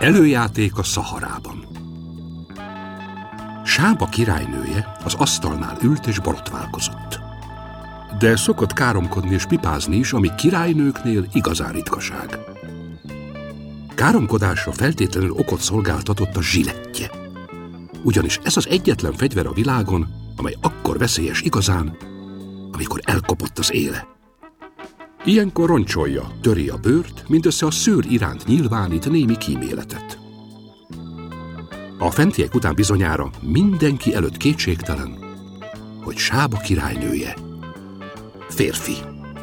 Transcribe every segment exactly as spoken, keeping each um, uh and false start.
Előjáték a Szaharában. Sába királynője az asztalnál ült és borotválkozott. De szokott káromkodni és pipázni is, ami királynőknél igazán ritkaság. Káromkodásra feltétlenül okot szolgáltatott a zsilettje. Ugyanis ez az egyetlen fegyver a világon, amely akkor veszélyes igazán, amikor elkopott az éle. Ilyenkor roncsolja, töri a bőrt, mindössze a szőr iránt nyilvánít némi kíméletet. A fentiek után bizonyára mindenki előtt kétségtelen, hogy Sába királynője férfi.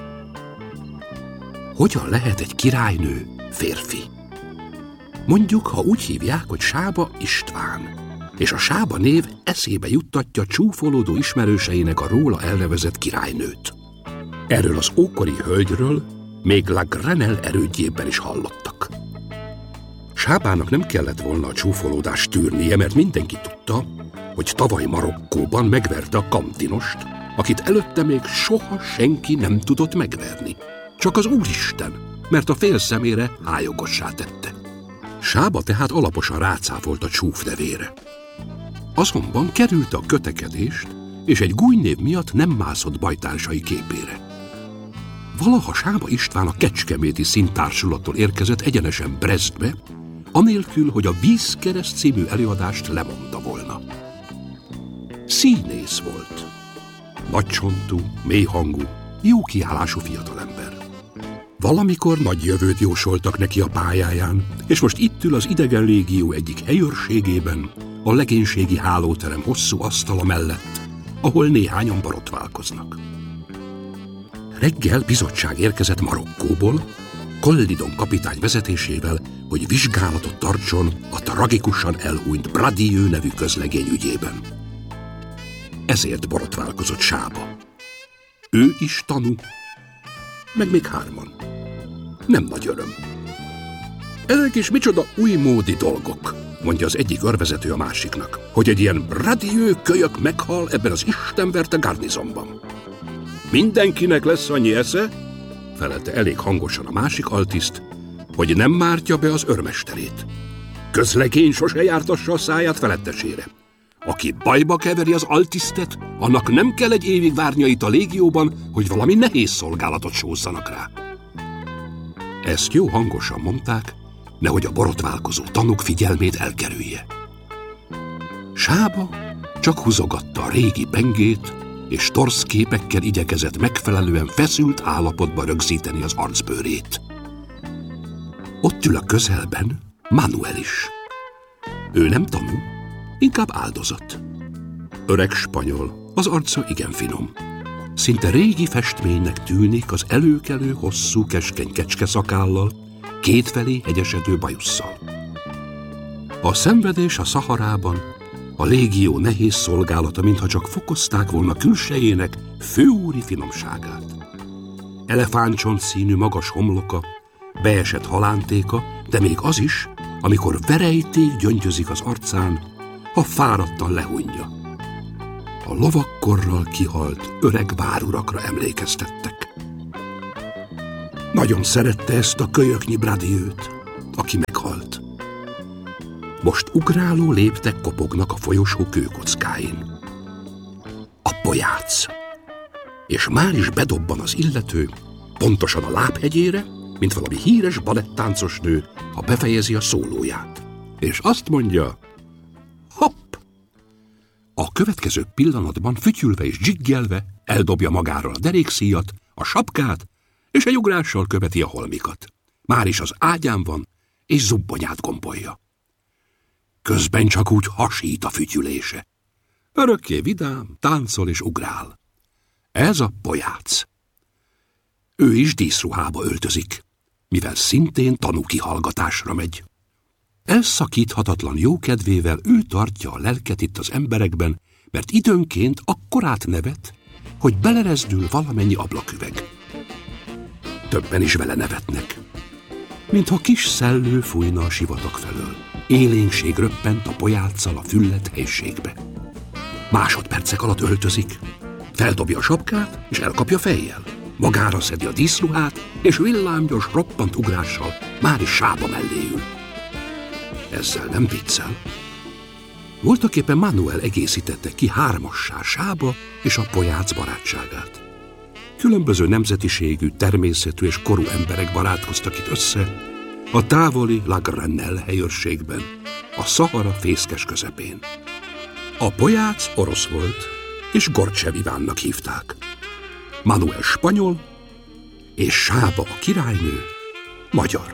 Hogyan lehet egy királynő férfi? Mondjuk, ha úgy hívják, hogy Sába István, és a Sába név eszébe juttatja csúfolódó ismerőseinek a róla elnevezett királynőt. Erről az ókori hölgyről még La Grenelle erődjében is hallottak. Sábának nem kellett volna a csúfolódást tűrnie, mert mindenki tudta, hogy tavaly Marokkóban megverte a Kamtinost, akit előtte még soha senki nem tudott megverni. Csak az Úristen, mert a fél szemére hájogossá tette. Sába tehát alaposan rácáfolt a csúf nevére. Azonban kerülte a kötekedést, és egy gújnév miatt nem mászott bajtársai képére. Valaha Sába István a kecskeméti színtársullattól érkezett egyenesen Brestbe, anélkül, hogy a Vízkereszt című előadást lemondta volna. Színész volt. Nagycsontú, mélyhangú, jó kiállású fiatalember. Valamikor nagy jövőt jósoltak neki a pályáján, és most itt ül az idegen légió egyik helyőrségében, a legénységi hálóterem hosszú asztala mellett, ahol néhányan borotválkoznak. Reggel bizottság érkezett Marokkóból, Kollidon kapitány vezetésével, hogy vizsgálatot tartson a tragikusan elhunyt Bradieu nevű közlegény ügyében. Ezért borotválkozott Sába. Ő is tanú, meg még hárman. Nem nagy öröm. Ezek is micsoda újmódi dolgok, mondja az egyik őrvezető a másiknak, hogy egy ilyen Bradieu kölyök meghal ebben az istenverte garnizonban. Mindenkinek lesz annyi esze, felelte elég hangosan a másik altiszt, hogy nem mártja be az őrmesterét. Közlegény sose jártassa a száját felettesére. Aki bajba keveri az altisztet, annak nem kell egy évig várnia itt a légióban, hogy valami nehéz szolgálatot sózzanak rá. Ezt jó hangosan mondták, nehogy a borotválkozó tanúk figyelmét elkerülje. Sába csak húzogatta a régi pengét, és torz képekkel igyekezett megfelelően feszült állapotba rögzíteni az arcbőrét. Ott ül a közelben Manuel is. Ő nem tanú, inkább áldozat. Öreg spanyol, az arca igen finom. Szinte régi festménynek tűnik az előkelő, hosszú, keskeny kecskeszakállal, kétfelé hegyesedő bajusszal. A szenvedés a Szaharában, a légió nehéz szolgálata, mintha csak fokozták volna külsejének főúri finomságát. Elefántcsont színű magas homloka, beesett halántéka, de még az is, amikor verejték gyöngyözik az arcán, ha fáradtan lehunja. A lovakkorral kihalt öreg várurakra emlékeztettek. Nagyon szerette ezt a kölyöknyi Bradieu-t, aki meghalt. Most ugráló léptek kopognak a folyosó kőkockáin. A pojác. És már is bedobban az illető, pontosan a lábhegyére, mint valami híres balettáncos nő, ha befejezi a szólóját. És azt mondja, hopp! A következő pillanatban fütyülve és dzsiggelve eldobja magáról a derékszíjat, a sapkát, és egy ugrással követi a holmikat. Már is az ágyán van, és zubbonyát gombolja. Közben csak úgy hasít a fütyülése. Örökké vidám, táncol és ugrál. Ez a pojác. Ő is díszruhába öltözik, mivel szintén tanúkihallgatásra megy. Elszakíthatatlan jókedvével ő tartja a lelket itt az emberekben, mert időnként akkorát nevet, hogy belerezdül valamennyi ablaküveg. Többen is vele nevetnek, mintha kis szellő fújna a sivatag felől. Élénkség röppent a pojáccal a füllet helységbe. Másodpercek alatt öltözik, feldobja a sapkát, és elkapja fejjel. Magára szedi a díszruhát, és villámgyors roppant ugrással már is Sába mellé ül. ezzel nem viccel. Voltaképpen Manuel egészítette ki hármassá Sába és a Pojácz barátságát. Különböző nemzetiségű, természetű és korú emberek barátkoztak itt össze, a távoli La Grenelle helyőrségben, a Szahara fészkes közepén. A Pojácz orosz volt, és Gorcsev Ivánnak hívták. Manuel spanyol, és Sába a királynő magyar.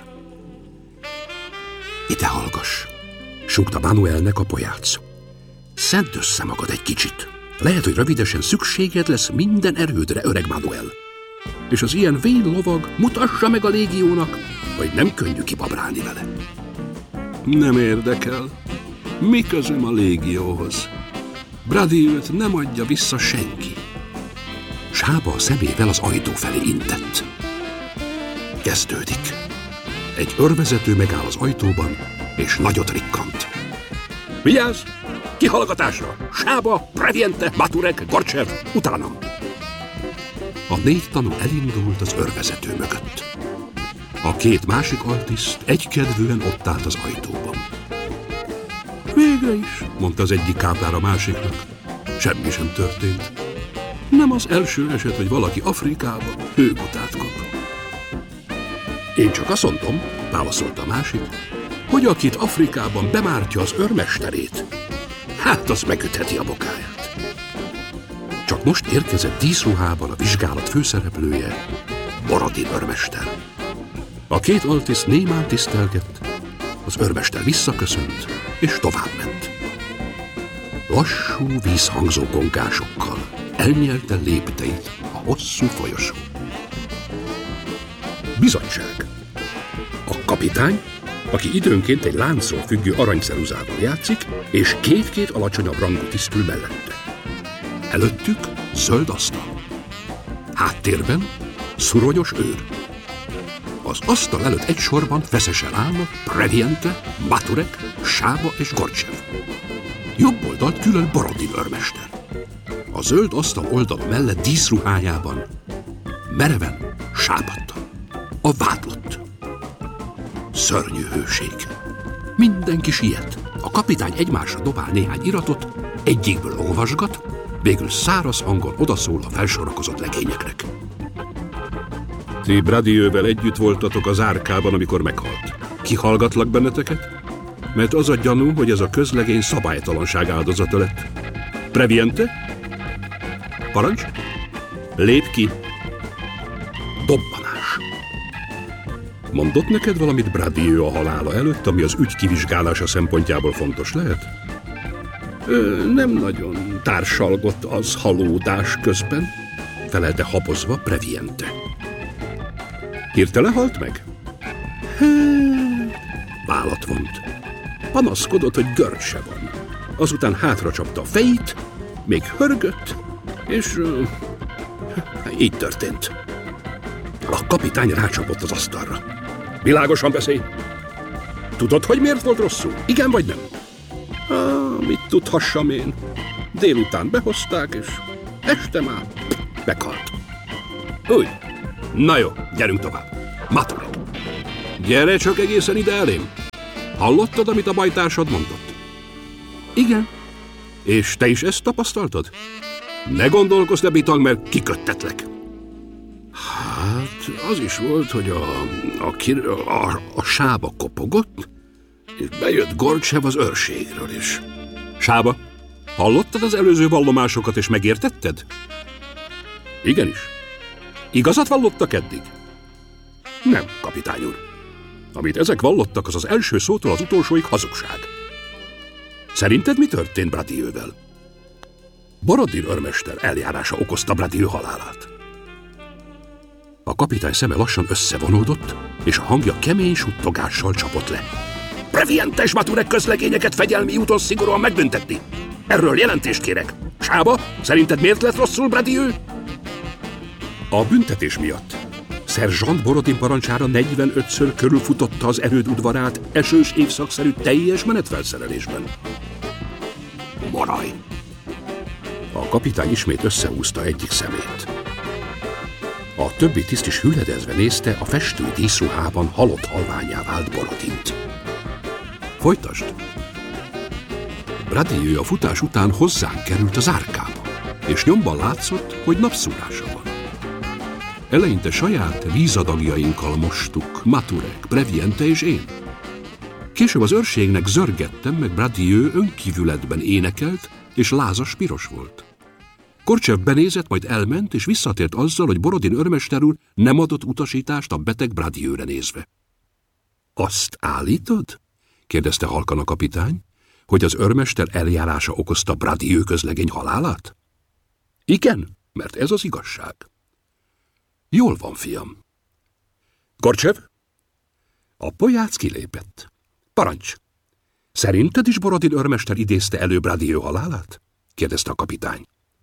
Ide hallgass, súgta Manuelnek a Pojácz. Szedd össze magad egy kicsit. Lehet, hogy rövidesen szükséged lesz minden erődre, öreg Manuel. És az ilyen vén lovag mutassa meg a légiónak, hogy nem könnyű kibabrálni vele. Nem érdekel. Mi közöm a légióhoz? Bradiőt nem adja vissza senki. Sába a szemével az ajtó felé intett. Kezdődik. Egy őrvezető megáll az ajtóban, és nagyot rikkant. Vigyázz! Kihallgatásra! Sába, Previente, Maturek, Gorcsev, utánam! A négy tanú elindult az őrvezető mögött. A két másik altiszt egykedvűen ott állt az ajtóban. Végre is, mondta az egyik káplár a másiknak. Semmi sem történt. Nem az első eset, hogy valaki Afrikába hőgutát kap. Én csak azt mondom, válaszolta a másik, hogy akit Afrikában bemártja az őrmesterét, hát az megütheti a bokáját. Csak most érkezett díszruhában a vizsgálat főszereplője, Borodin őrmester. A két altiszt némán tisztelgett, az őrmester visszaköszönt, és továbbment. Lassú, vízhangzó kongásokkal elnyelte lépteit a hosszú folyosó. Bizottság. A kapitány, aki időnként egy láncról függő aranyceruzával játszik, és két-két alacsonyabb rangú tisztül mellette. Előttük zöld asztal. Háttérben szuronyos őr. Az asztal előtt egy sorban feszesen állnak Previente, Maturek, Sába és Gorcsev. Jobb oldalt külön Borodin őrmester. A zöld asztal oldala mellett díszruhájában mereven sápadtan. A vádlott. Szörnyű hőség. Mindenki siet. A kapitány egymásra dobál néhány iratot, egyikből olvasgat, végül száraz hangon odaszól a felsorakozott legényeknek. Ti Bradieuvel együtt voltatok az árkában, amikor meghalt. Kihallgatlak benneteket? Mert az a gyanú, hogy ez a közlegény szabálytalanság áldozata lett. Previente? Parancs? Lép ki! Dobbanás! Mondott neked valamit Bradieu a halála előtt, ami az ügy kivizsgálása szempontjából fontos lehet? Ö, nem nagyon társalgott az halódás közben, felelte habozva Previente. Hirtelen halt meg? Vállat vont. Panaszkodott, hogy görcse van. Azután hátra csapta a fejét, még hörgött, és uh, így történt. A kapitány rácsapott az asztalra. Világosan beszélj! Tudod, hogy miért volt rosszul? Igen vagy nem? Ah, mit tudhassam én? Délután behozták, és este már meghalt. Úgy. Na jó, gyerünk tovább. Maturek. Gyere csak egészen ide elém. Hallottad, amit a bajtársad mondott? Igen. És te is ezt tapasztaltad? Ne gondolkozz, ne bitang, mert kiköttetlek. Hát, az is volt, hogy a, a, a, a Sába kopogott, és bejött Gorcsev az őrségről is. Sába, hallottad az előző vallomásokat, és megértetted? Igenis. Igazat vallottak eddig? Nem, kapitány úr. Amit ezek vallottak, az az első szótól az utolsóig hazugság. Szerinted mi történt Bradieuvel? Borodin őrmester eljárása okozta Bradieu halálát. A kapitány szeme lassan összevonódott, és a hangja kemény suttogással csapott le. Previentes Maturek közlegényeket fegyelmi úton szigorúan megbüntetni. Erről jelentést kérek. Sába, szerinted miért lett rosszul Bradieu? A büntetés miatt. Szerzsant Borodin parancsára negyvenötször körülfutotta az erőd udvarát esős évszakszerű teljes menetfelszerelésben. Maraj! A kapitány ismét összehúzta egyik szemét. A többi tiszt is hüledezve nézte a festő díszruhában halott halvánnyá vált Borodint. Folytasd! Bradieu a futás után hozzánk került az árkába, és nyomban látszott, hogy napszúrása van. Eleinte saját vízadagjainkkal mostuk, Maturek, Previente és én. Később az őrségnek zörgettem, meg Bradieu önkívületben énekelt, és lázas piros volt. Korcsev benézett, majd elment, és visszatért azzal, hogy Borodin őrmester úr nem adott utasítást a beteg Bradieure nézve. Azt állítod? kérdezte halkan a kapitány, hogy az őrmester eljárása okozta Bradieu közlegény halálát? Igen, mert ez az igazság. Jól van, fiam. Korcsev? A polyác kilépett. Parancs! Szerinted is Borodin őrmester idézte elő Bradieu halálát? kérdezte a kapitány.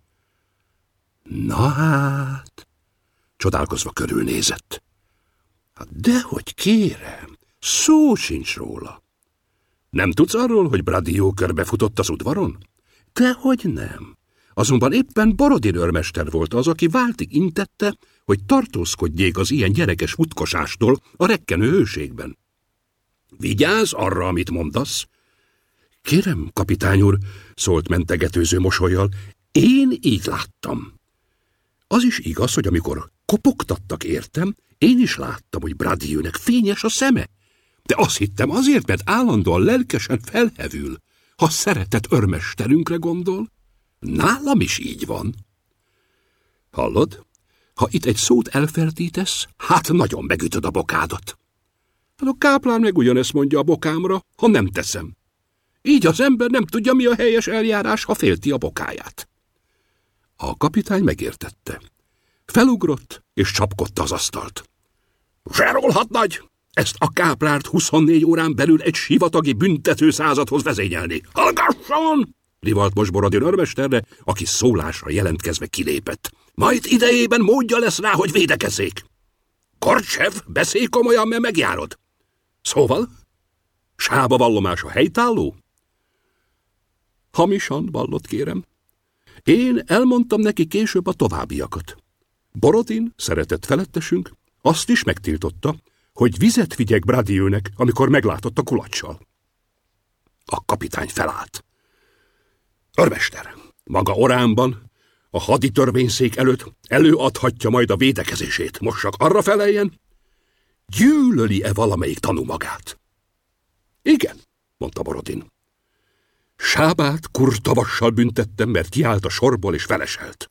Na hát, csodálkozva körülnézett. Hát dehogy kérem, szó sincs róla. Nem tudsz arról, hogy Bradieu körbefutott az udvaron? Dehogy nem. Azonban éppen Borodin őrmester volt az, aki váltig intette, hogy tartózkodjék az ilyen gyerekes futkosástól a rekkenő hőségben. Vigyázz arra, amit mondasz. Kérem, kapitány úr, szólt mentegetőző mosollyal, én így láttam. Az is igaz, hogy amikor kopogtattak értem, én is láttam, hogy Bradieunek fényes a szeme. De azt hittem azért, mert állandóan lelkesen felhevül, ha szeretett őrmesterünkre gondol. Nálam is így van. Hallod? Ha itt egy szót elfertítesz, hát nagyon megütöd a bokádat. Hát a káplán meg ugyanezt mondja a bokámra, ha nem teszem. Így az ember nem tudja, mi a helyes eljárás, ha félti a bokáját. A kapitány megértette. Felugrott, és csapkodta az asztalt. Zserol hadnagy! Ezt a káplárt huszonnégy órán belül egy sivatagi büntető századhoz vezényelni. Hallgasson! Rivalt most Borodin őrmesterre, aki szólásra jelentkezve kilépett. Majd idejében módja lesz rá, hogy védekezzék. Korcsev, beszélj komolyan, mert megjárod. Szóval? Sába vallomása helytálló? Hamisan vallott, kérem. Én elmondtam neki később a továbbiakat. Borodin, szeretett felettesünk, azt is megtiltotta, hogy vizet vigyek Bradieunek, amikor meglátott a kulacsal. A kapitány felállt. Őrmester, maga oránban, a haditörvényszék előtt előadhatja majd a védekezését. Most csak arra feleljen, gyűlöli-e valamelyik tanú magát? Igen, mondta Borodin. Sábát kurtavassal büntettem, mert kiállt a sorból és feleselt.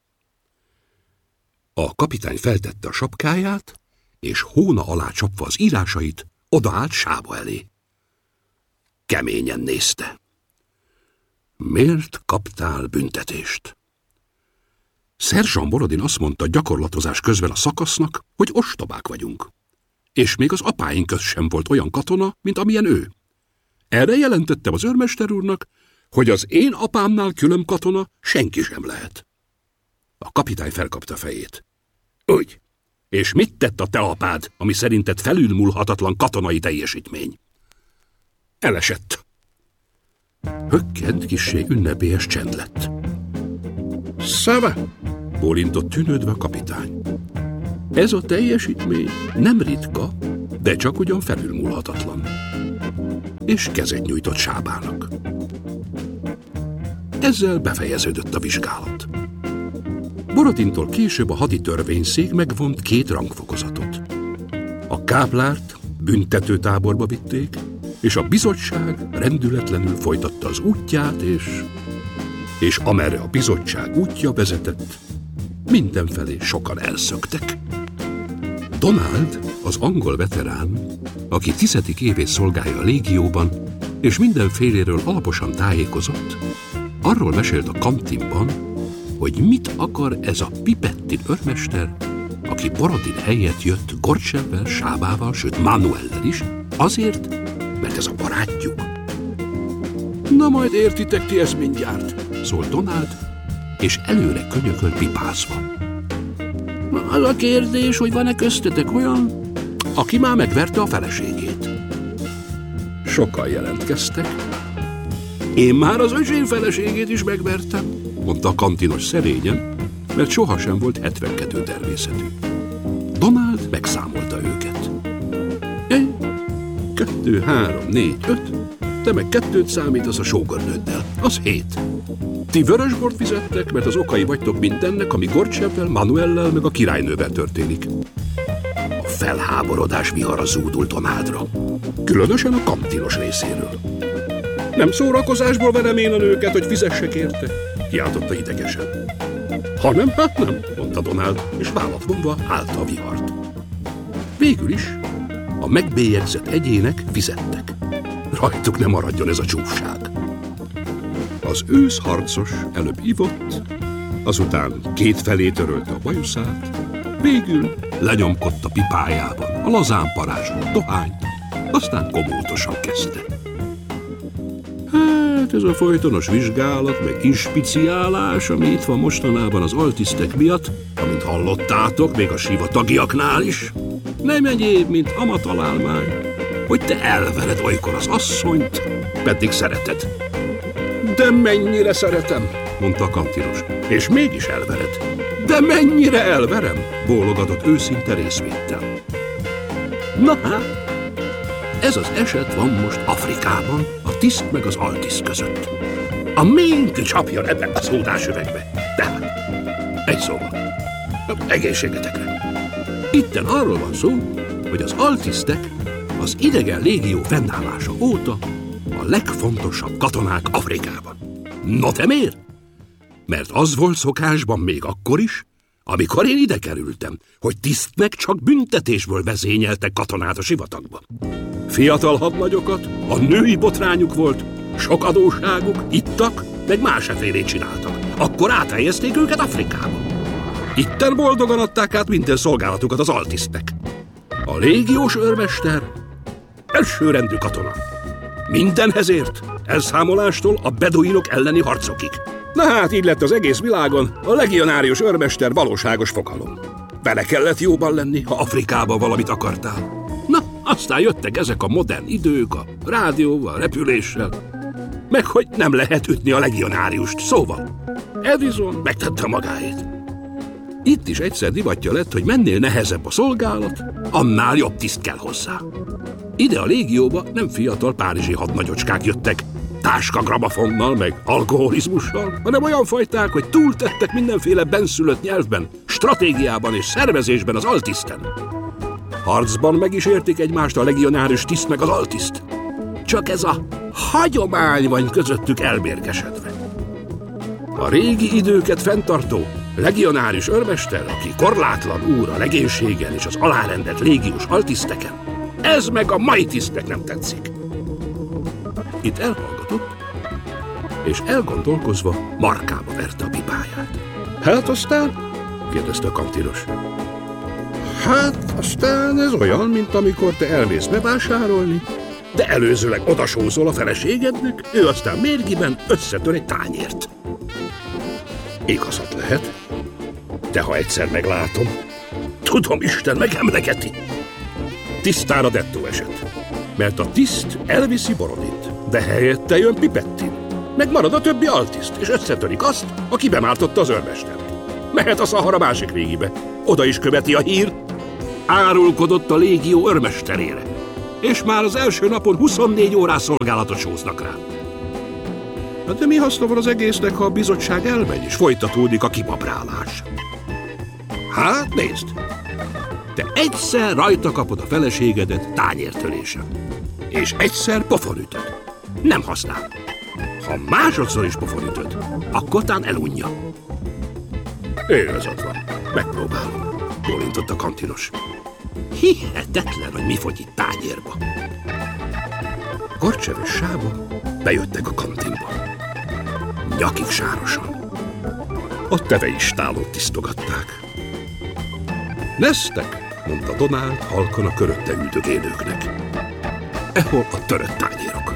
A kapitány feltette a sapkáját, és hóna alá csapva az írásait, odaállt Sába elé. Keményen nézte. Miért kaptál büntetést? Szerzsant Borodin azt mondta gyakorlatozás közben a szakasznak, hogy ostobák vagyunk. És még az apáink közt sem volt olyan katona, mint amilyen ő. Erre jelentettem az őrmester úrnak, hogy az én apámnál külön katona senki sem lehet. A kapitány felkapta fejét. Úgy. És mit tett a te apád, ami szerinted felülmúlhatatlan katonai teljesítmény? Elesett. Hökkent, kissé ünnepélyes csend lett. Szava! Bólintott tűnődve a kapitány. Ez a teljesítmény nem ritka, de csak ugyan felülmúlhatatlan. És kezet nyújtott Sábának. Ezzel befejeződött a vizsgálat. Borodintól később a haditörvényszék megvont két rangfokozatot. A káplárt büntetőtáborba vitték, és a bizottság rendületlenül folytatta az útját, és... és amerre a bizottság útja vezetett, mindenfelé sokan elszöktek. Donald, az angol veterán, aki tizedik évét szolgálja a légióban, és mindenféléről alaposan tájékozott, arról mesélt a kantinban, hogy mit akar ez a Pipettin őrmester, aki Borodin helyett jött Korcsevvel, Sábával, sőt Manuellel is, azért, mert ez a barátjuk. Na majd értitek ti ezt mindjárt, szólt Donald, és előre könyökölt pipázva. Az a kérdés, hogy van-e köztetek olyan, aki már megverte a feleségét? Sokan jelentkeztek. Én már az öcsém feleségét is megvertem, mondta a kantinos szerényen, mert sohasem volt hetvenkettő természetű. Donald megszámolta őket. Egy, kettő, három, négy, öt, te meg kettőt számítasz a sógornőddel. Az hét. Ti vörösbort fizettek, mert az okai vagytok mindennek, ami Gorcseppel, Manuellel meg a királynővel történik. A felháborodás vihara zúdult Donaldra. Különösen a kantinos részéről. Nem szórakozásból verem én a nőket, hogy fizessek érte? Kiáltotta idegesen. Ha nem, hát nem, mondta Donald, és vállat vonva állta a vihart. Végül is a megbélyegzett egyének fizettek. Rajtuk ne maradjon ez a csúfság. Az ősz harcos előbb ivott, azután kétfelé törölte a bajuszát, végül lenyomkodta pipájában a lazán parázsult dohányt, aztán komótosan kezdte. Hát ez a folytonos vizsgálat, meg inspiciálás, ami itt van mostanában az altisztek miatt, amint hallottátok, még a sivatagiaknál is, nem egyéb, mint amatalálmány, hogy te elvered olykor az asszonyt, pedig szereted. De mennyire szeretem, mondta a kantinos, és mégis elvered. De mennyire elverem, bólogatott őszinte részvéttel. Na hát, ez az eset van most Afrikában, a tiszt meg az altiszt között. A ménk csapjon ebben a szódásüvegbe. Tehát, egy szóval, egészségetekre. Itten arról van szó, hogy az altisztek az idegen légió fennállása óta a legfontosabb katonák Afrikában. No te miért? Mert az volt szokásban még akkor is, amikor én ide kerültem, hogy tisztnek csak büntetésből vezényeltek katonát a sivatagba. Fiatal hadnagyokat, a női botrányuk volt, sok adósságuk, ittak, meg másfélét csináltak. Akkor áthelyezték őket Afrikába. Itten boldogan adták át minden szolgálatukat az altisztnek. A légiós őrmester elsőrendű katona. Mindenhez ért, elszámolástól a beduinok elleni harcokig. Na hát, így lett az egész világon a legionárius őrmester valóságos fogalom. Vele kellett jóban lenni, ha Afrikában valamit akartál. Na, aztán jöttek ezek a modern idők, a rádióval, a repüléssel, meg hogy nem lehet ütni a legionáriust, szóval Edison megtette magáét. Itt is egyszer divatja lett, hogy mennél nehezebb a szolgálat, annál jobb tiszt kell hozzá. Ide a légióba nem fiatal párizsi hadnagyocskák jöttek, táskagramafonnal, meg alkoholizmussal, hanem olyan fajták, hogy túltettek mindenféle benszülött nyelvben, stratégiában és szervezésben az altiszten. Harcban meg is értik egymást a legionárius tiszt meg az altiszt. Csak ez a hagyomány van közöttük elmérgesedve. A régi időket fenntartó legionárius őrmester, aki korlátlan úr a legénységen és az alárendelt légiós altiszteken, ez meg a mai tisztnek nem tetszik. Itt elhallgatott, és elgondolkozva markába verte a pipáját. Hát aztán? Kérdezte a kantinos. Hát aztán ez olyan, mint amikor te elmész bevásárolni, de előzőleg odasózol a feleségednek, ő aztán mérgiben összetör egy tányért. Igazad lehet, de ha egyszer meglátom, tudom, Isten megemlegeti. Tisztára dettó esett, mert a tiszt elviszi Borodit, de helyette jön Pipettin. Megmarad a többi altiszt, és összetörik azt, aki bemártotta az őrmestert. Mehet a Szahara másik régibe, oda is követi a hír. Árulkodott a légió őrmesterére, és már az első napon huszonnégy órás szolgálatot sóznak rá. De mi haszna van az egésznek, ha a bizottság elmegy, és folytatódik a kipaprálás? Hát nézd! Te egyszer rajta kapod a feleségedet tányértölésen, és egyszer pofonütöd. Nem használ. Ha másodszor is pofonütöd, akkor tán elunja. Igazad van, megpróbálom, bólintott a kantinos. Hihetetlen, hogy mi fogy itt tányérba. Gorcsev és Sába bejöttek a kantinba. Nyakig sárosan. A teveistálót tisztogatták. Neztek, mondta Donald halkan a körötte üldögélőknek. Ehol a törött tányérok.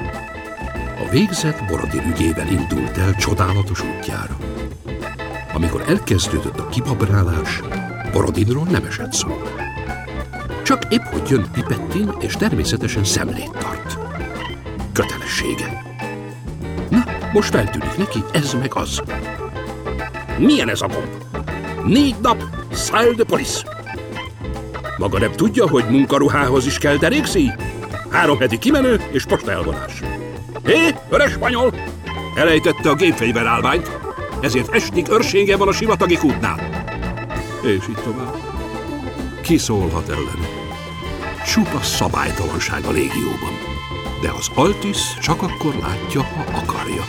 A végzett Borodin ügyével indult el csodálatos útjára. Amikor elkezdődött a kibabrálás, Borodinról nem esett szó. Csak épp hogy jön Pipettin, és természetesen szemlét tart. Kötelessége. Na, most feltűnik neki ez meg az. Milyen ez a gomb? Négy nap, salle de police. Maga nem tudja, hogy munkaruhához is kell derékszíj? Három heti kimenő és posta elvonás. Hé, öreg spanyol! Elejtette a gépfegyver állványt, ezért estig őrsége van a sivatagi kútnál. És így tovább. Ki szólhat ellene? Csupa szabálytalanság a légióban. De az Altis csak akkor látja, ha akarja.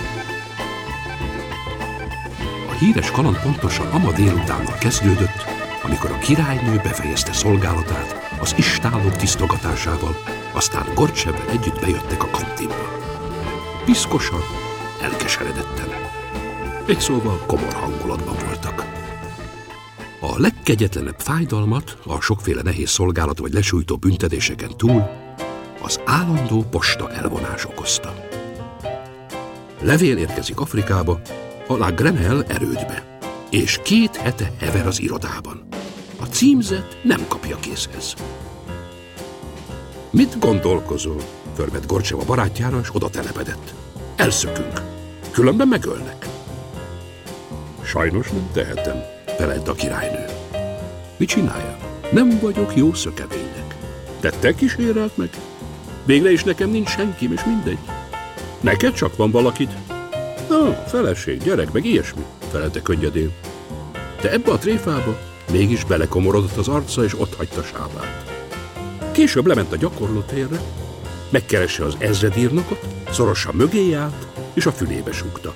A híres kaland pontosan ama délutánnal kezdődött, amikor a királynő befejezte szolgálatát az istálók tisztogatásával, aztán Gorcsevvel együtt bejöttek a kantinba. Piszkosan, elkeseredetten. Egy szóval komor hangulatban voltak. A legkegyetlenebb fájdalmat, a sokféle nehéz szolgálat vagy lesújtó büntetéseken túl az állandó posta elvonás okozta. Levél érkezik Afrikába, a La Grenelle erődbe, és két hete hever az irodában. A címzet nem kapja készhez. Mit gondolkozol? Förmet Gorcsev a barátjára, és oda telepedett. Elszökünk, különben megölnek. Sajnos nem tehetem, felelt a királynő. Mit csináljam? Nem vagyok jó szökevénynek. De te kísérelt meg? Végre is nekem nincs senkim, és mindegy. Neked csak van valakid? Na, feleség, gyerek, meg ilyesmi, felelte könnyedén. De ebbe a tréfába mégis belekomorodott az arca, és ott hagyta sábát. Később lement a gyakorlótérre, megkeresse az ezredírnokot, szorosan mögé állt, és a fülébe súgta.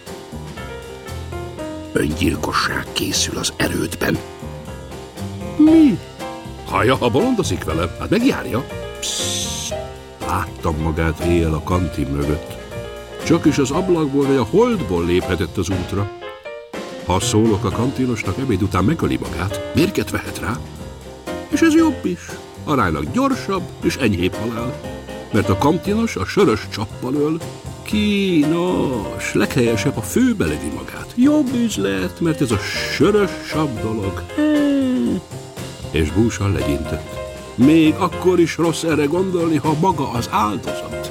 Öngyilkosság készül az erődben. Mi? Hallja, ha bolondozik velem, hát megjárja. Pssst, láttam magát éjjel a kantin mögött. Csak is az ablakból vagy a holdból léphetett az útra. Ha szólok a kantinosnak, ebéd után megöli magát, mérget vehet rá. És ez jobb is, aránylag gyorsabb és enyhébb halál. Mert a kantinos a sörös csappal öl. Kínos, leghelyesebb, a főbe lövi magát. Jobb üzlet, mert ez a sörös sabb dolog. És búsan legyintett. Még akkor is rossz erre gondolni, ha maga az áldozat.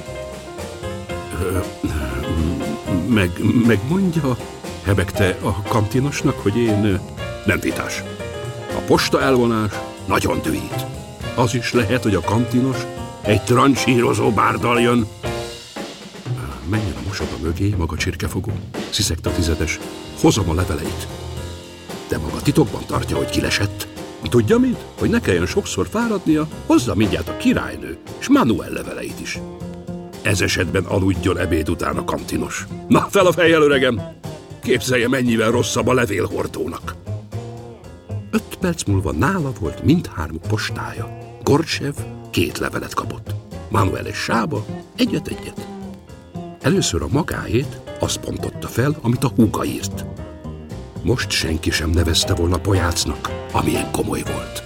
Meg, megmondja, hebegte a kantinosnak, hogy én... Nem vitás. A posta elvonás nagyon dühít. Az is lehet, hogy a kantinos egy trancsírozó bárdal jön. Menjen a mosoda mögé, maga csirkefogó, sziszegte a tizedes. Hozom a leveleit. De maga titokban tartja, hogy kilesett. Tudja mit? Hogy ne kelljen sokszor fáradnia, hozza mindjárt a királynő, és Manuel leveleit is. Ez esetben aludjon ebéd után a kantinos. Na, fel a fejjel, öregem! Képzelje, mennyivel rosszabb a levélhordónak. Öt perc múlva nála volt mindhármuk postája. Gorcsev két levelet kapott. Manuel és Sába egyet-egyet. Először a magáét azt pontotta fel, amit a húga írt. Most senki sem nevezte volna pojácnak, amilyen komoly volt.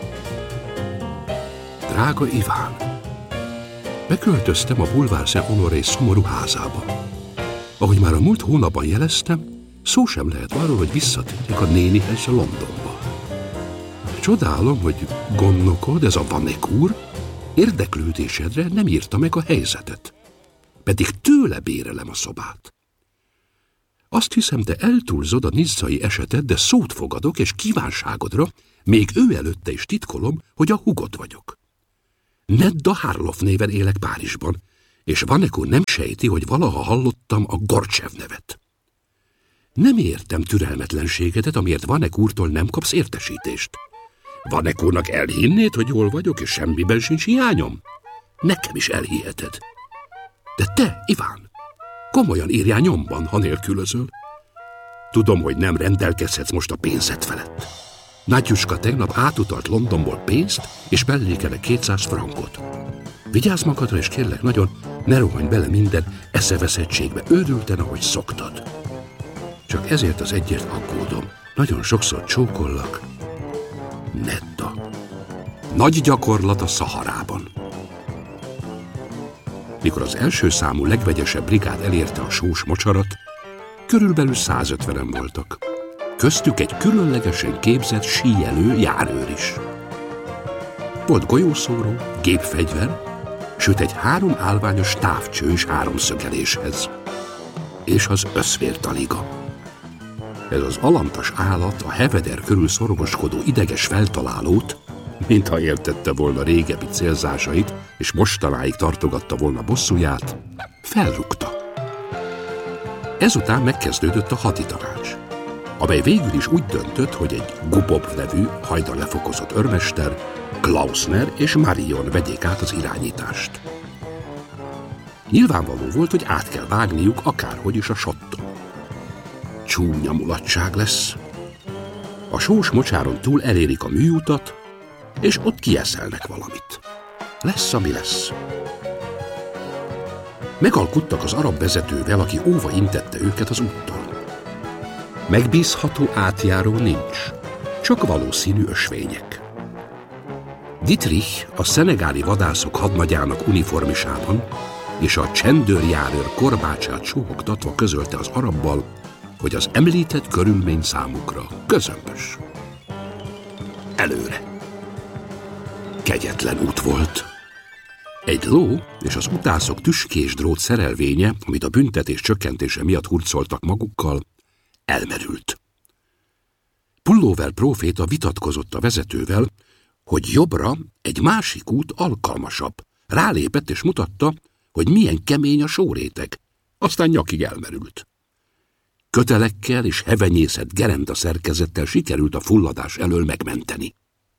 Drága Iván, beköltöztem a Boulevard Saint-Honoré szomorú házába. Ahogy már a múlt hónapban jeleztem, szó sem lehet arról, hogy visszatérjek a nénihez Londonba. Csodálom, hogy gondnokod, ez a Vanek úr, érdeklődésedre nem írta meg a helyzetet. Pedig tőle bérelem a szobát. Azt hiszem, te eltúlzod a nizzai esetet, de szót fogadok, és kívánságodra még ő előtte is titkolom, hogy a hugod vagyok. Nedda Harloff néven élek Párizsban, és Vanek úr nem sejti, hogy valaha hallottam a Gorcsev nevet. Nem értem türelmetlenségedet, amiért Vanek úrtól nem kapsz értesítést. Vanek úrnak elhinnéd, hogy jól vagyok, és semmiben sincs hiányom? Nekem is elhiheted. De te, Iván, komolyan írjál nyomban, ha nélkülözöl. Tudom, hogy nem rendelkezhetsz most a pénzed felett. Nagyuska tegnap átutalt Londonból pénzt, és mellékele kétszáz frankot. Vigyázz magadra, és kérlek nagyon, ne rohanj bele minden eszeveszettségbe, őrülten, ahogy szoktad. Csak ezért az egyért aggódom. Nagyon sokszor csókollak. Nedda. Nagy gyakorlat a Szaharában. Mikor az első számú legvegyesebb brigád elérte a sós mocsarat, körülbelül százötvenen voltak. Köztük egy különlegesen képzett síelő járőr is. Volt golyószóró, gépfegyver, sőt egy három állványos távcső is háromszögeléshez. És az összvértaliga. Ez az alantas állat a Heveder körül szorgoskodó ideges feltalálót mintha értette volna régebbi célzásait, és mostanáig tartogatta volna bosszúját, felrúgta. Ezután megkezdődött a haditanács, amely végül is úgy döntött, hogy egy Gubov nevű, hajdan lefokozott őrmester, Klausner és Marion vegyék át az irányítást. Nyilvánvaló volt, hogy át kell vágniuk akárhogy is a sotton. Csúnya mulatság lesz. A sós mocsáron túl elérik a műutat, és ott kieszelnek valamit. Lesz, ami lesz. Megalkuttak az arab vezetővel, aki óva intette őket az úttól. Megbízható átjáró nincs, csak valószínű ösvények. Dietrich a szenegáli vadászok hadnagyának uniformisában és a csendőrjárőr korbácsát sóhogtatva közölte az arabbal, hogy az említett körülmény számukra közömbös. Előre. Kegyetlen út volt. Egy ló és az utászok tüskés drót szerelvénye, amit a büntetés csökkentése miatt hurcoltak magukkal, elmerült. Pullover próféta vitatkozott a vezetővel, hogy jobbra egy másik út alkalmasabb. Rálépett és mutatta, hogy milyen kemény a sóréteg, aztán nyakig elmerült. Kötelekkel és hevenyészet gerenda szerkezettel sikerült a fulladás elől megmenteni.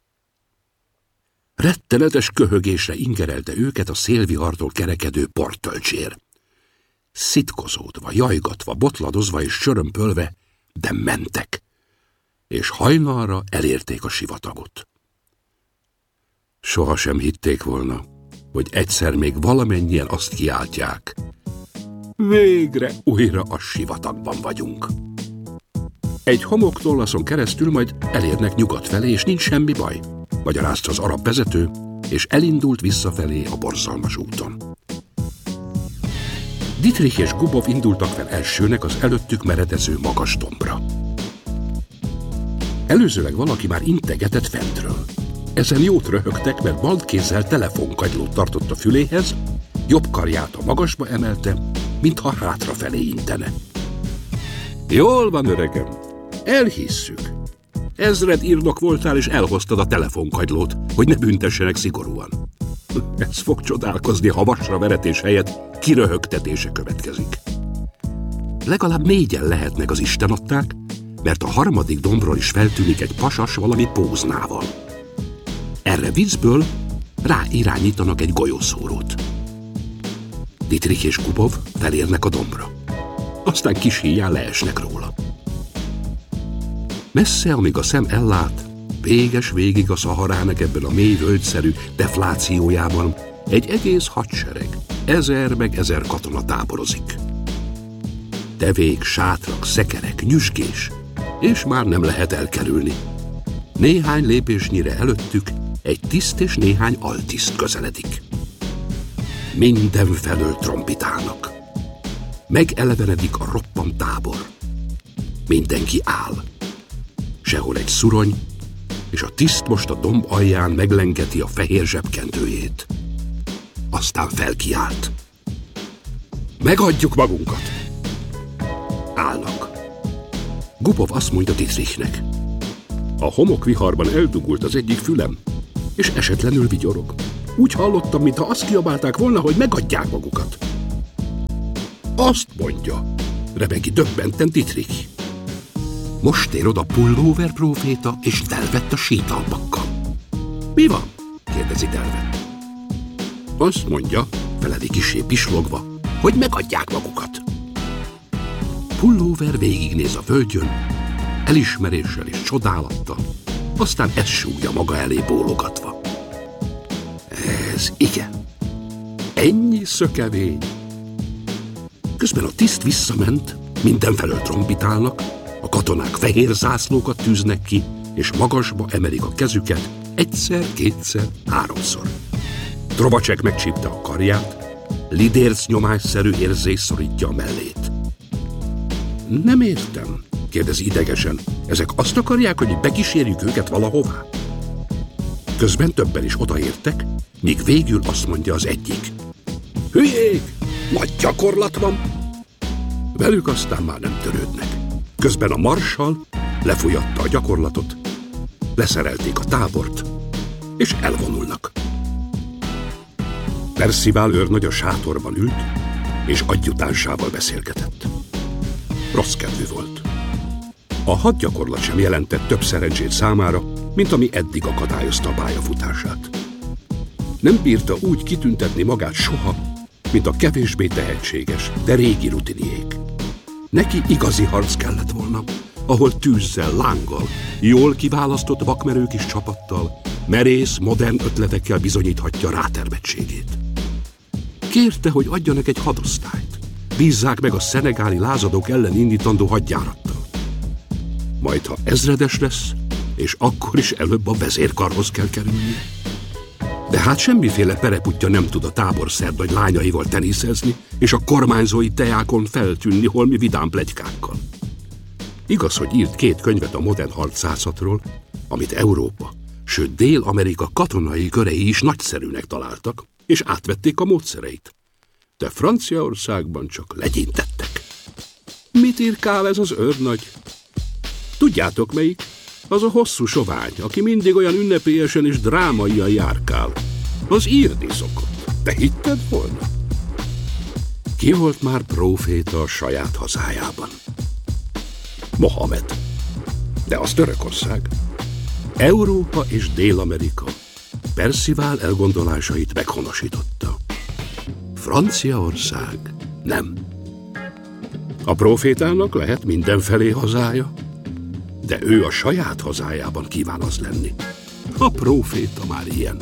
Rettenetes köhögésre ingerelte őket a szélvihartól kerekedő porttölcsér. Szitkozódva, jajgatva, botladozva és sörömpölve, de mentek, és hajnalra elérték a sivatagot. Sohasem hitték volna, hogy egyszer még valamennyien azt kiáltják: végre újra a sivatagban vagyunk. Egy homoknollaszon keresztül majd elérnek nyugat felé, és nincs semmi baj, magyarázta az arab vezető, és elindult visszafelé a borzalmas úton. Dietrich és Gubov indultak fel elsőnek az előttük meredező magas dombra. Előzőleg valaki már integetett fentről. Ezen jót röhögtek, mert bal kézzel telefonkagylót tartott a füléhez, jobb karját a magasba emelte, mintha hátrafelé intene. Jól van, öregem, elhisszük. Ezred írnok voltál, és elhoztad a telefonkagylót, hogy ne büntessenek szigorúan. Ez fog csodálkozni, ha vasra veretés helyett kiröhögtetése következik. Legalább négyen lehetnek az istenadták, mert a harmadik dombról is feltűnik egy pasas valami póznával. Erre viccből ráirányítanak egy golyószórót. Dietrich és Gubov felérnek a dombra. Aztán kis híján leesnek róla. Messze, amíg a szem ellát, véges végig a Szaharának ebben a mély völgyszerű deflációjában egy egész hadsereg, ezer meg ezer katona táborozik. Tevék, sátrak, szekerek, nyüzsgés, és már nem lehet elkerülni. Néhány lépésnyire előttük egy tiszt és néhány altiszt közeledik. Mindenfelől trombitálnak. Megelevenedik a roppant tábor. Mindenki áll. Sehol egy szurony, és a tiszt most a domb alján meglengeti a fehér zsebkendőjét. Aztán felkiált. Megadjuk magunkat! Állnak. Gubov azt mondja Dietrichnek: a homokviharban eldugult az egyik fülem, és esetlenül vigyorog. Úgy hallottam, mintha azt kiabálták volna, hogy megadják magukat. Azt mondja, rebegi döbbenten Dietrich. Most ér oda Pullover próféta, és telvett a sítalpakkal. Mi van? kérdezi telvett. Azt mondja, feleli kissé pislogva, hogy megadják magukat. Pullover végignéz a völgyön, elismeréssel és csodálattal, aztán ezt súgja maga elé bólogatva. Ez igen. Ennyi szökevény. Közben a tiszt visszament, mindenfelől trombitálnak, a katonák fehér zászlókat tűznek ki, és magasba emelik a kezüket egyszer, kétszer, háromszor. Trovacsek megcsípte a karját, lidérc nyomásszerű érzés szorítja a mellét. Nem értem, kérdezi idegesen. Ezek azt akarják, hogy bekísérjük őket valahová? Közben többen is odaértek, míg végül azt mondja az egyik: hülyék, nagy gyakorlat van! Velük aztán már nem törődnek. Közben a marsall lefújatta a gyakorlatot, leszerelték a tábort, és elvonulnak. Percival őrnagy a sátorban ült, és adjutánsával beszélgetett. Rossz kedvű volt. A hadgyakorlat sem jelentett több szerencsét számára, mint ami eddig akadályozta a pályafutását. Nem bírta úgy kitüntetni magát soha, mint a kevésbé tehetséges, de régi rutiniék. Neki igazi harc kellett volna, ahol tűzzel, lánggal, jól kiválasztott vakmerő kis csapattal, merész, modern ötletekkel bizonyíthatja rátermettségét. Kérte, hogy adjanak egy hadosztályt, bízzák meg a szenegáli lázadók ellen indítandó hadjárattal. Majd, ha ezredes lesz, és akkor is előbb a vezérkarhoz kell kerülni. De hát semmiféle pereputya nem tud a táborszernagy lányaival teniszezni, és a kormányzói teákon feltűnni holmi vidám pletykákkal. Igaz, hogy írt két könyvet a modern harcászatról, amit Európa, sőt Dél-Amerika katonai körei is nagyszerűnek találtak, és átvették a módszereit. De Franciaországban csak legyintettek. Mit írkál ez az őrnagy? Tudjátok melyik? Az a hosszú sovány, aki mindig olyan ünnepélyesen és drámaian járkál. Az írni szokott. Te hitted volna? Ki volt már próféta a saját hazájában? Mohamed. De az Törökország. Európa és Dél-Amerika Percival elgondolásait meghonosította. Franciaország nem. A prófétának lehet mindenfelé hazája, de ő a saját hazájában kíván az lenni. A próféta már ilyen.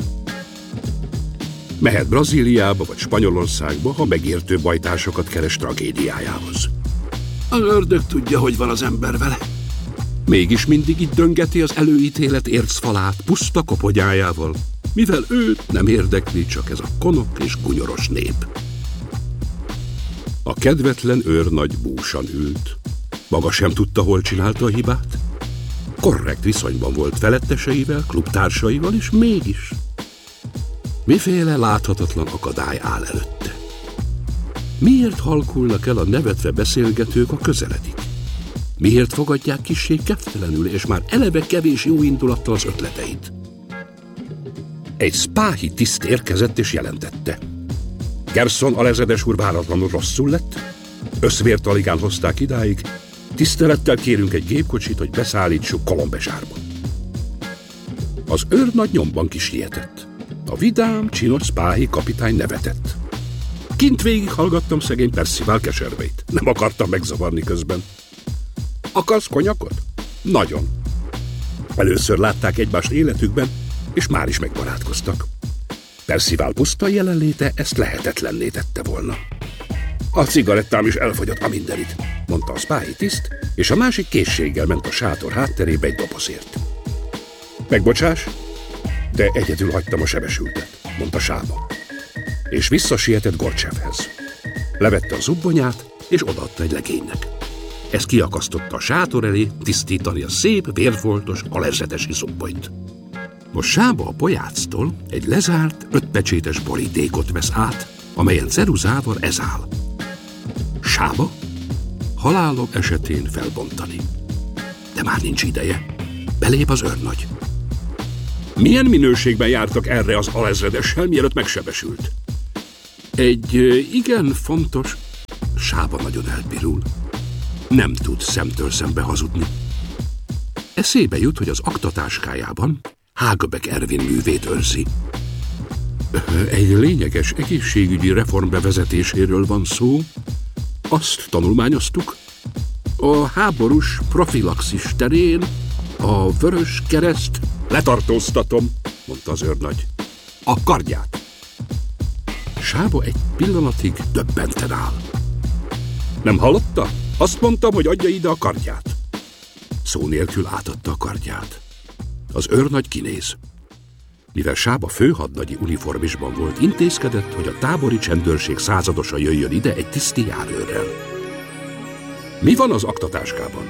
Mehet Brazíliába vagy Spanyolországba, ha megértő bajtársakat keres tragédiájához. Az ördög tudja, hogy van az ember vele. Mégis mindig itt döngeti az előítélet ércfalát puszta kopogyájával, mivel őt nem érdekli csak ez a konok és gunyoros nép. A kedvetlen őrnagy búsan ült. Maga sem tudta, hol csinálta a hibát. Korrekt viszonyban volt feletteseivel, klubtársaival, és mégis miféle láthatatlan akadály áll előtte. Miért halkulnak el a nevetve beszélgetők a közeledik? Miért fogadják kissé kedvtelenül, és már eleve kevés jó indulattal az ötleteit? Egy spáhi tiszt érkezett és jelentette. Gerson alezredes úr váratlanul rosszul lett, összvért aligán hozták idáig, tisztelettel kérünk egy gépkocsit, hogy beszállítsuk Kolombesárba. Az őrnagy nyomban kisietett. A vidám, csinos spáhi kapitány nevetett. Kint végighallgattam szegény Percival keserveit. Nem akartam megzavarni közben. Akarsz konyakot? Nagyon. Először látták egymást életükben, és már is megbarátkoztak. Percival puszta jelenléte ezt lehetetlenné tette volna. A cigarettám is elfogyott a mindenit, mondta a spáhi tiszt, és a másik készséggel ment a sátor hátterébe egy dobozért. Megbocsás, de egyedül hagytam a sebesültet, mondta Sába. És visszasietett Gorcsevhez. Levette a zubbonyát, és odaadta egy legénynek. Ez kiakasztotta a sátor elé tisztítani a szép, vérfoltos, alezredesi zubbonyt. Most Sába a pojáctól egy lezárt, ötpecsétes borítékot vesz át, amelyen ceruzával ez áll. Sába halálom esetén felbontani. De már nincs ideje. Belép az őrnagy. Milyen minőségben jártak erre az alezredessel, mielőtt megsebesült? Egy igen fontos... Sába nagyon elpirul. Nem tud szemtől szembe hazudni. Eszébe jut, hogy az aktatáskájában Hágöbek Ervin művét őrzi. Egy lényeges egészségügyi reform bevezetéséről van szó. Azt tanulmányoztuk. A háborús profilaxis terén a Vörös Kereszt... Letartóztatom, mondta az őrnagy. A kardját. Sába egy pillanatig döbbenten áll. Nem hallotta? Azt mondtam, hogy adja ide a kardját. Szó nélkül átadta a kardját. Az őrnagy kinéz. Mivel Sába főhadnagyi uniformisban volt, intézkedett, hogy a tábori csendőrség századosa jöjjön ide egy tiszti járőrrel. Mi van az aktatáskában?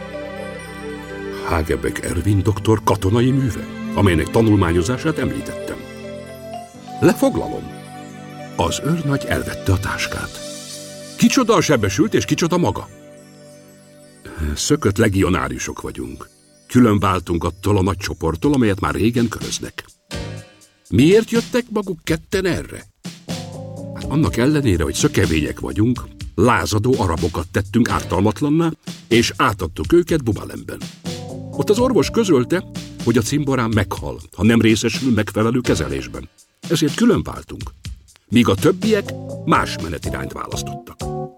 Hágöbek Ervin doktor katonai műve, amelynek tanulmányozását említettem. Lefoglalom. Az őrnagy elvette a táskát. Kicsoda a sebesült, és kicsoda maga? Szökött legionáriusok vagyunk. Külön váltunk attól a nagy csoporttól, amelyet már régen köröznek. Miért jöttek maguk ketten erre? Hát annak ellenére, hogy szökevények vagyunk, lázadó arabokat tettünk ártalmatlanná, és átadtuk őket Bubalemben. Ott az orvos közölte, hogy a cimborám meghal, ha nem részesül megfelelő kezelésben. Ezért külön váltunk, míg a többiek más menetirányt választottak.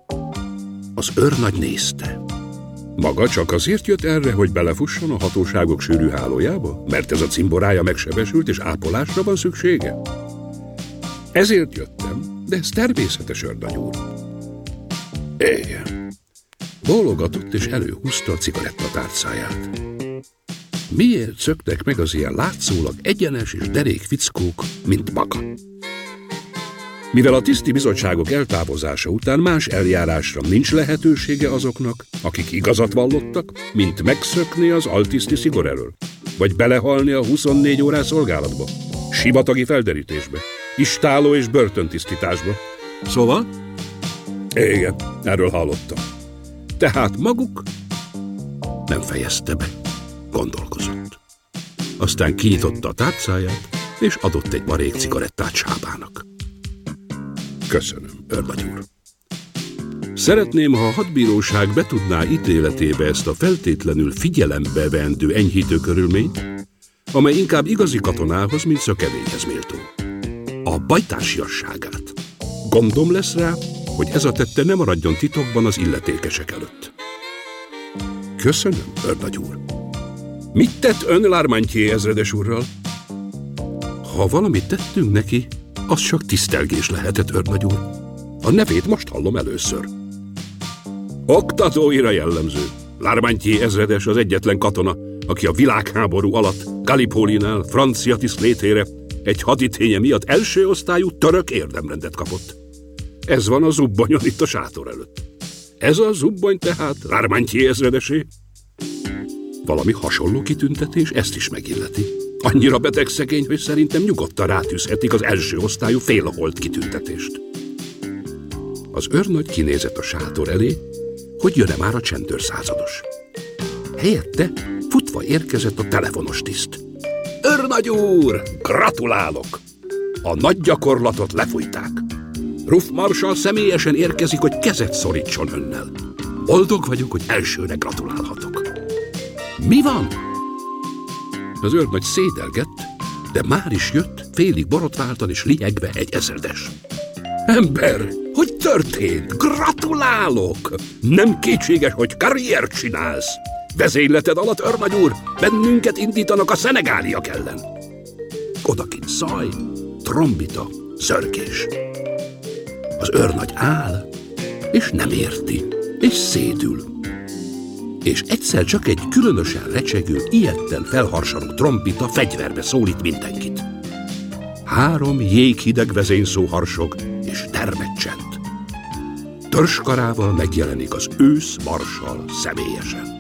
Az őrnagy nézte. Maga csak azért jött erre, hogy belefusson a hatóságok sűrű hálójába? Mert ez a cimborája megsebesült, és ápolásra van szüksége? Ezért jöttem, de ez természetes, őrnagy úr. Igen. Bólogatott, és előhúzta a cigarettatárcáját. Miért szöknek meg az ilyen látszólag egyenes és derék fickók, mint maga? Mivel a tiszti bizottságok eltávozása után más eljárásra nincs lehetősége azoknak, akik igazat vallottak, mint megszökni az altiszti szigor elől, vagy belehalni a huszonnégy órás szolgálatba, sivatagi felderítésbe, istáló és börtöntisztításba. Szóval? Igen, erről hallottam. Tehát maguk nem fejezte be, gondolkozott. Aztán kinyitotta a tárcáját, és adott egy marék cigarettát Sábának. Köszönöm, őrnagy úr. Szeretném, ha a hadbíróság betudná ítéletébe ezt a feltétlenül figyelembe vendő enyhítő körülményt, amely inkább igazi katonához, mint szökevényhez méltó. A bajtársiasságát. Gondom lesz rá, hogy ez a tette nem maradjon titokban az illetékesek előtt. Köszönöm, őrnagy úr. Mit tett ön Larmantier ezredes úrral? Ha valamit tettünk neki, az csak tisztelgés lehetett, őrnagy úr. A nevét most hallom először. Oktatóira jellemző. Larmantier ezredes az egyetlen katona, aki a világháború alatt Gallipólinál francia tiszt létére egy haditénye miatt első osztályú török érdemrendet kapott. Ez van a zubbonyon itt a sátor előtt. Ez a zubbony tehát Larmantier ezredesé. Valami hasonló kitüntetés ezt is megilleti. Annyira beteg szegény, hogy szerintem nyugodtan rátűzhetik az első osztályú félaholt kitüntetést. Az őrnagy kinézett a sátor elé, hogy jön-e már a csendőrszázados. Helyette futva érkezett a telefonos tiszt. Őrnagy úr, gratulálok! A nagy gyakorlatot lefújták. Ruff marsall személyesen érkezik, hogy kezet szorítson önnel. Boldog vagyok, hogy elsőre gratulálhatok. Mi van? Az őrnagy szédelgett, de már is jött, félig borotváltan és liegve egy ezredes. Ember, hogy történt? Gratulálok! Nem kétséges, hogy karriert csinálsz. Vezényleted alatt, őrnagy úr, bennünket indítanak a szenegáliak ellen. Odakint zaj, trombita, zörgés. Az őrnagy áll, és nem érti, és szédül. És egyszer csak egy különösen recsegő, ijedten felharsanó trombita fegyverbe szólít mindenkit. Három jéghideg vezényszó harsog, és termet csend. Törzskarával megjelenik az ősz marsall személyesen.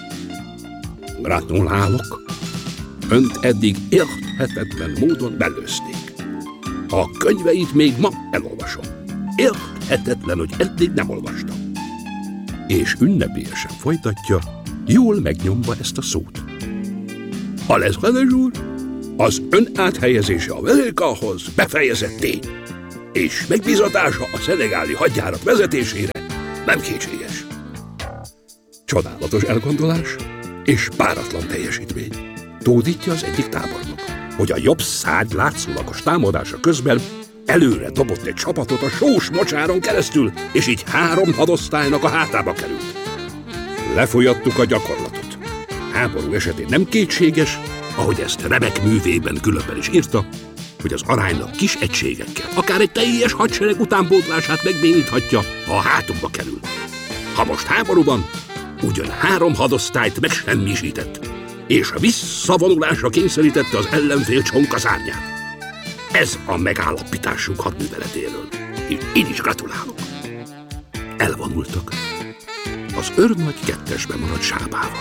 Gratulálok! Önt eddig érthetetlen módon belőzték. A könyveit még ma elolvasom. Érthetetlen, hogy eddig nem olvastam. És ünnepélyesen folytatja, jól megnyomva ezt a szót. A lezredes úr, az ön áthelyezése a vezérkarhoz befejezett tény, és megbízatása a szenegáli hadjárat vezetésére nem kétséges. Csodálatos elgondolás és páratlan teljesítmény. Tódítja az egyik tábornok, hogy a jobb szárny látszólagos támadása közben előre dobott egy csapatot a sós mocsáron keresztül, és így három hadosztálynak a hátába került. Lefolyattuk a gyakorlatot. Háború esetén nem kétséges, ahogy ezt remek művében különben is írta, hogy az aránylag kis egységekkel akár egy teljes hadsereg utánpótlását megbéníthatja, ha a hátunkba kerül. Ha most háborúban, ugyan három hadosztályt megsemmisített, és a visszavonulásra kényszerítette az ellenfél csonkaszárnyát. Ez a megállapításunk hadműveletéről. Én is gratulálok. Elvonultak. Az őrnagy kettesbe maradt Sábával.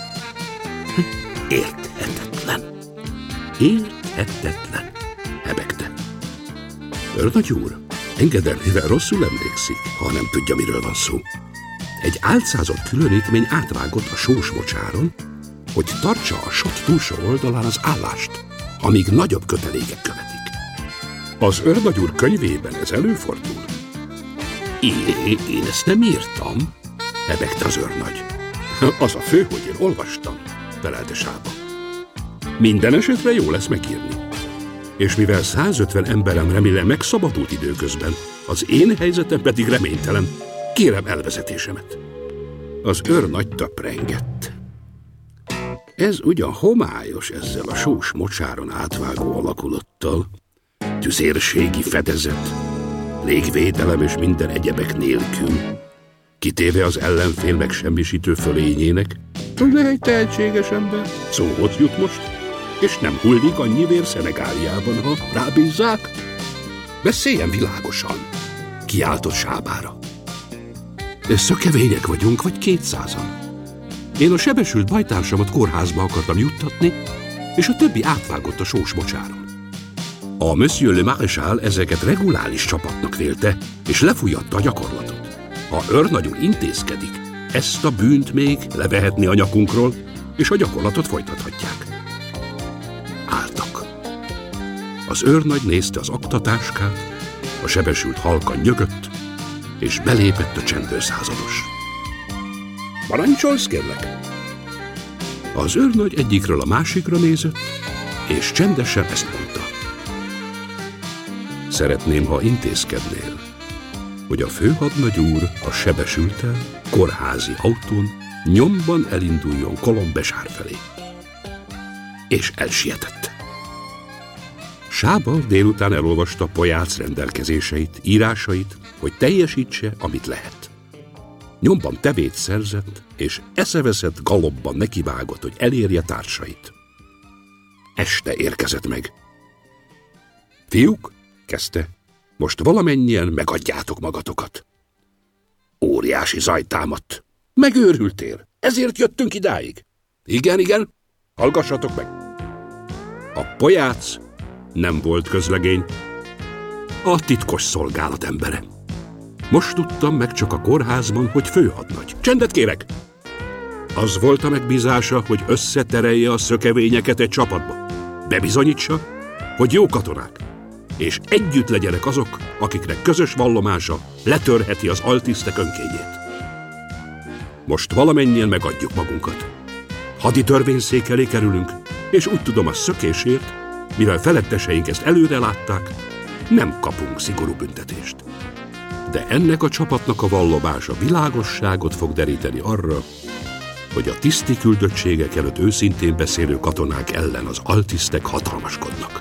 Érthetetlen. Érthetetlen. Hebegte. Őrnagy úr, engedelmével rosszul emlékszik, ha nem tudja, miről van szó. Egy álcázott különítmény átvágott a sós mocsáron, hogy tartsa a sot túlsó oldalán az állást, amíg nagyobb kötelékek követik. Az őrnagy úr könyvében ez előfordul? Én, én ezt nem írtam, hebegte az őrnagy. Az a fő, hogy én olvastam, felelte Sába. Minden esetre jó lesz megírni. És mivel százötven emberem remélem megszabadult időközben, az én helyzetem pedig reménytelen, kérem elvezetésemet. Az őrnagy töprengett. Ez ugyan homályos ezzel a sós mocsáron átvágó alakulattal, tüzérségi fedezet, légvédelem és minden egyebek nélkül, kitéve az ellenfél megsemmisítő fölényének, hogy le egy tehetséges ember szóhoz jut most, és nem hullik annyi vér Szenegáliában, ha rábízzák. Beszéljen világosan, kiáltott Sábára. Szökevények vagyunk, vagy kétszázan. Én a sebesült bajtársamat kórházba akartam juttatni, és a többi átvágott a sós mocsáron. A Monsieur le Maréchal ezeket reguláris csapatnak vélte, és lefújatta a gyakorlatot. Ha őrnagy úr intézkedik, ezt a bűnt még levehetni a nyakunkról, és a gyakorlatot folytathatják. Álltak. Az őrnagy nézte az aktatáskát, a sebesült halkan nyögött, és belépett a csendőrszázados. Parancsolsz, kérlek? Az őrnagy egyikről a másikra nézett, és csendesen ezt mondta. Szeretném, ha intézkednél, hogy a főhadnagy úr a sebesültel kórházi autón nyomban elinduljon Colombesár felé. És elsietett. Sába délután elolvasta Pojácz rendelkezéseit, írásait, hogy teljesítse, amit lehet. Nyomban tevét szerzett, és eszeveszett galopban nekivágott, hogy elérje társait. Este érkezett meg. Fiúk, kezdte, most valamennyien megadjátok magatokat. Óriási zaj támadt. Megőrültél, ezért jöttünk idáig. Igen, igen, hallgassatok meg. A Pojácz nem volt közlegény, a titkos szolgálat embere. Most tudtam meg csak a kórházban, hogy főhadnagy. Csendet kérek! Az volt a megbízása, hogy összeterelje a szökevényeket egy csapatba. Bebizonyítsa, hogy jó katonák, és együtt legyenek azok, akiknek közös vallomása letörheti az altisztek önkényét. Most valamennyien megadjuk magunkat. Hadi törvényszék elé kerülünk, és úgy tudom, a szökésért, mivel feletteseink ezt előre látták, nem kapunk szigorú büntetést. De ennek a csapatnak a vallomása világosságot fog deríteni arra, hogy a tiszti küldöttségek előtt őszintén beszélő katonák ellen az altisztek hatalmaskodnak.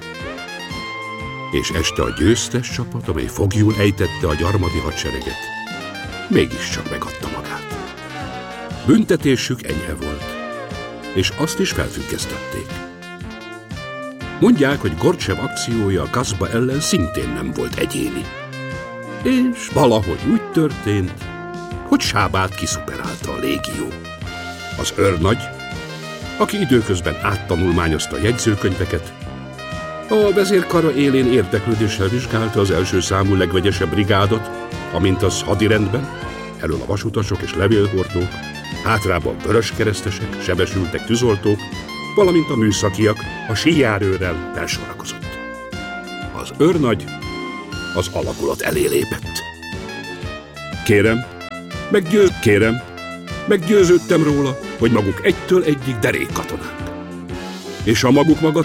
És este a győztes csapat, amely foglyul ejtette a gyarmati hadsereget, mégiscsak megadta magát. Büntetésük enyhe volt, és azt is felfüggesztették. Mondják, hogy Gorcsev akciója a Kaszba ellen szintén nem volt egyéni. És valahogy úgy történt, hogy Sábát kiszuperálta a légió. Az őrnagy, aki időközben áttanulmányozta a jegyzőkönyveket, a vezérkara élén érdeklődéssel vizsgálta az első számú legvegyesebb brigádot, amint az hadirendben, elől a vasutasok és levélhordók, hátrában vöröskeresztesek, sebesültek, tűzoltók, valamint a műszakiak a síjárőrrel felsorakozott. Az őrnagy az alakulat elé lépett. Kérem, meggyőz, kérem, meggyőződtem róla, hogy maguk egytől egyig derék katonák. És a maguk maga